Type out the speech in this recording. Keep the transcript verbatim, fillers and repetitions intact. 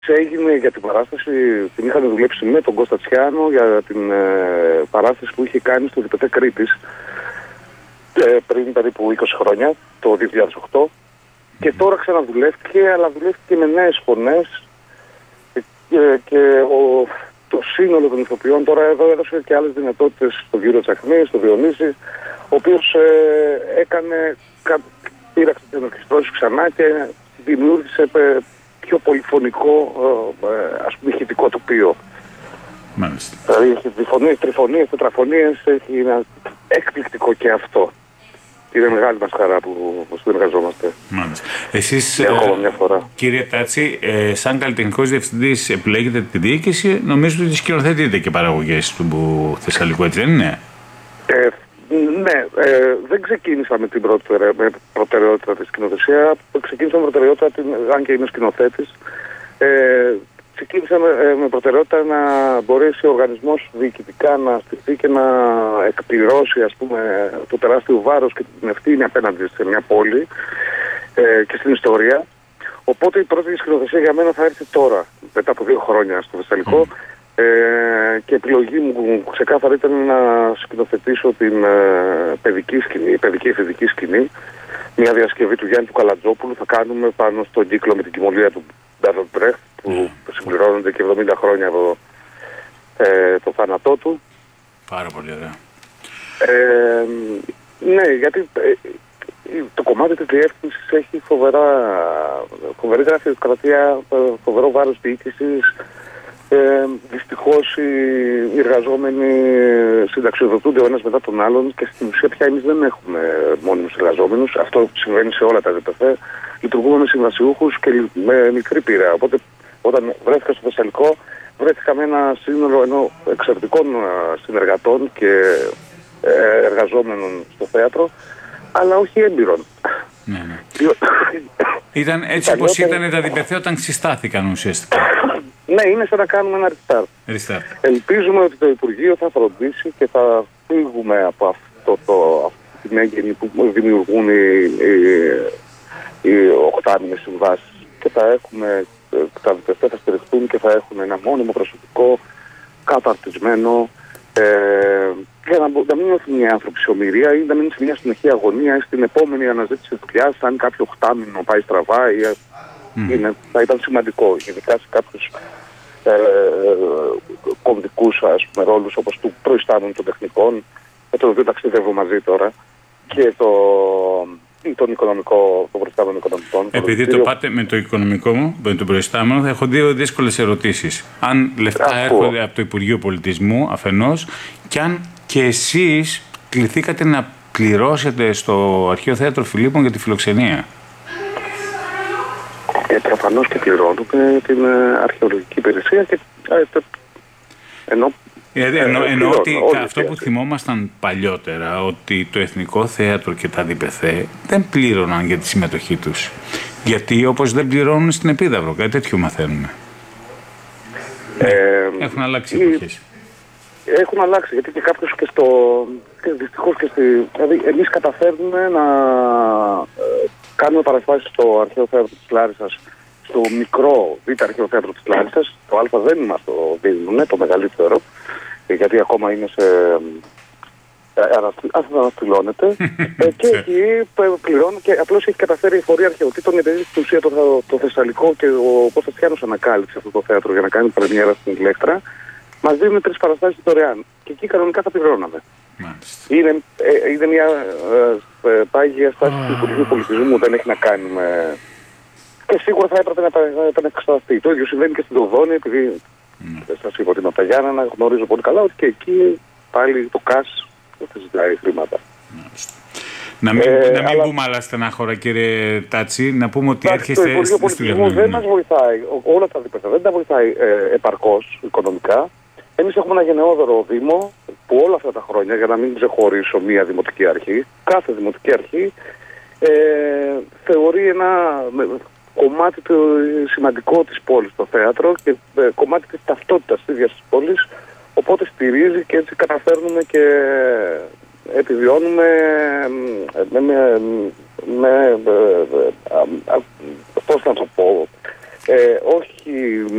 Έγινε για την παράσταση, την είχαμε δουλέψει με τον Κώστα Τσιάνο για την ε, παράσταση που είχε κάνει στο ΔΠΘ Κρήτης ε, πριν περίπου είκοσι χρόνια, το δύο χιλιάδες οκτώ. Και τώρα ξαναδουλεύτηκε, αλλά δουλεύτηκε με νέες φωνές και, και ο, το σύνολο των ηθοποιών τώρα εδώ έδωσε και άλλες δυνατότητες στον κύριο Τσαχνή, στον Διονύση, ο οποίος ε, έκανε, πήραξε τις ενορχιστρώσεις ξανά και δημιούργησε ε, πιο πολυφωνικό, ε, ας πούμε, ηχητικό τοπίο. Μάλιστα. Δηλαδή έχει διφωνίες, τριφωνίες, τετραφωνίες, έχει ένα εκπληκτικό και αυτό. Είναι μεγάλη μας χαρά που, που συνεργαζόμαστε. Μάλιστα. Εσείς, ε, ακόμα μια φορά. Κύριε Τάτση, ε, σαν καλλιτεχνικός διευθυντής επιλέγετε τη διοίκηση, νομίζω ότι σκηνοθετείτε και παραγωγές του Θεσσαλικού, έτσι δεν είναι? Ε, ναι, ε, δεν ξεκίνησα με την προτεραι... με προτεραιότητα τη σκηνοθεσία. Ξεκίνησα με προτεραιότητα, την... αν και είμαι σκηνοθέτης, ε, ξεκίνησα με, με προτεραιότητα να μπορέσει ο οργανισμός διοικητικά να στηθεί και να εκπληρώσει, ας πούμε, το τεράστιο βάρος και την ευθύνη απέναντι σε μια πόλη ε, και στην ιστορία. Οπότε η πρώτη σκηνοθεσία για μένα θα έρθει τώρα, μετά από δύο χρόνια στο Θεσσαλικό. Mm. Ε, και επιλογή μου ξεκάθαρα ήταν να σκηνοθετήσω την ε, παιδική σκηνή, παιδική εφηβική σκηνή. Μια διασκευή του Γιάννη του Καλατζόπουλου θα κάνουμε πάνω στον κύκλο με την κοιμωλία του Μπέρτολτ Μπρέχτ, που mm. συμπληρώνονται και εβδομήντα χρόνια από ε, το θάνατό του. Πάρα πολύ ωραία. Ε, ναι, γιατί ε, το κομμάτι της διεύθυνσης έχει φοβερά, φοβερή γραφειοκρατία, φοβερό βάρος διοίκησης. Ε, δυστυχώς οι εργαζόμενοι συνταξιοδοτούνται ο ένας μετά τον άλλον και στην ουσία πια εμείς δεν έχουμε μόνιμους εργαζόμενους. Αυτό συμβαίνει σε όλα τα ΔΠΘ. Λειτουργούμε με συμβασιούχους και με μικρή πείρα. Οπότε όταν βρέθηκα στο Θεσσαλικό βρέθηκα με ένα σύνολο ενώ εξαιρετικών συνεργατών και εργαζόμενων στο θέατρο, αλλά όχι έμπειρων. Ναι, ναι. Ήταν έτσι όπως ήταν τα ΔΠΘ όταν συστάθηκαν ουσιαστικά. Ναι, είναι σαν να κάνουμε ένα restart. restart. Ελπίζουμε ότι το Υπουργείο θα φροντίσει και θα φύγουμε από αυτό το, αυτή την έγκαινη που δημιουργούν οι, οι, οι οχτάμινες συμβάσεις και θα έχουμε, τα ΔΠΘ θα στηριχτούν και θα έχουν ένα μόνιμο προσωπικό καταρτισμένο ε, για να, να μην νιώθουν οι άνθρωποι σε ομοιρία ή να μην είναι σε μια συνεχή αγωνία ή στην επόμενη αναζήτηση δουλειάς, αν κάποιο οχτάμινο πάει στραβά ή, mm. είναι, θα ήταν σημαντικό, ειδικά σε κάποιους ε, κομβικούς, ας πούμε, ρόλους όπως του προϊστάμενου των τεχνικών, με τον οποίο ταξιδεύω μαζί τώρα, και το, ή τον οικονομικό, το προϊστάμενο οικονομικών. Επειδή το, το πάτε με το οικονομικό μου, με τον προϊστάμενο, θα έχω δύο δύσκολες ερωτήσεις. Αν λεφτά Ακούω. έρχονται από το Υπουργείο Πολιτισμού αφενός, και αν και εσείς κληθήκατε να πληρώσετε στο Αρχαίο Θέατρο Φιλίππων για τη φιλοξενία. Ε, προφανώς και πληρώνουμε την ε, αρχαιολογική υπηρεσία και ε, ενώ, ε, ε, εννοώ, εννοώ ότι αυτό που θυμόμασταν παλιότερα, ότι το Εθνικό Θέατρο και τα ΔΠΘ δεν πλήρωναν για τη συμμετοχή τους. Γιατί όπως δεν πληρώνουν στην Επίδαυρο, κάτι τέτοιο μαθαίνουμε. Ε, Έχουν αλλάξει οι εποχές. Έχουν αλλάξει, γιατί και κάποιος και στο... Και δυστυχώς και στη... Δηλαδή, εμείς καταφέρνουμε να ε, κάνουμε παρεμβάσεις στο Αρχαίο Θέατρο της Λάρισσας, στο μικρό Β' Αρχαίο Θέατρο της Λάρισσας. Το Α δεν μας το δίνουν, το μεγαλύτερο, γιατί ακόμα είναι σε... αναστηλώνεται. ε, και εκεί πληρώνει και απλώς έχει καταφέρει η Φορεία Αρχαιοτήτων, επειδή στην ουσία το, το Θεσσαλικό και ο Κώστας Τσιάνος ανακάλυψε αυτό το θέατρο για να κάνει πρεμιέρα στην Ηλέκτρα. Μας δίνουν τρεις παραστάσεις δωρεάν. Και εκεί κανονικά θα πληρώναμε. Είναι, ε, είναι μια ε, ε, πάγια στάση του Υπουργείου Πολιτισμού, δεν έχει να κάνει με... Και σίγουρα θα έπρεπε να επανεξεταστεί. Το ίδιο συμβαίνει και στην Δοδόνη, επειδή mm. σας είπα ότι είμαι από τα Γιάννενα, γνωρίζω πολύ καλά ότι και εκεί πάλι το ΚΑΣ δεν ζητάει χρήματα. Να μην, ε, να μην αλλά... πούμε άλλα στενάχωρα, κύριε Τάτση, να πούμε ότι έρχεστε στη Υπουργείο Πολιτισμού δεν μας βοηθάει, όλα τα ΔΠΘ δεν τα βοηθάει ε, επαρκώς οικονομικά. Εμείς έχουμε ένα γενναιόδωρο Δήμο που όλα αυτά τα χρόνια, για να μην ξεχωρίσω μία δημοτική αρχή, κάθε δημοτική αρχή ε, θεωρεί ένα κομμάτι το σημαντικό της πόλης το θέατρο και ε, κομμάτι της ταυτότητας της ίδιας της πόλης, οπότε στηρίζει και έτσι καταφέρνουμε και επιβιώνουμε με, με, με, με πώς να το πω, ε, όχι